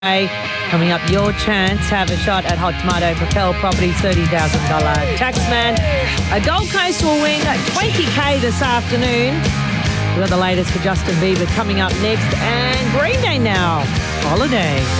Coming up, your chance to have a shot at Hot Tomato Propel Properties $30,000 Taxman. A Gold Coast will win $20,000 this afternoon. We've got the latest for Justin Bieber coming up next, and Green Day now. Holiday.